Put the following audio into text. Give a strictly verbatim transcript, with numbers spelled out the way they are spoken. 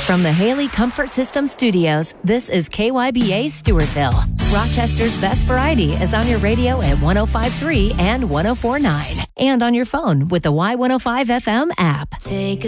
From the Haley Comfort System Studios, this is K Y B A Stewartville. Rochester's best variety is on your radio at one oh five point three and one oh four point nine. And on your phone with the Y one oh five F M app. Take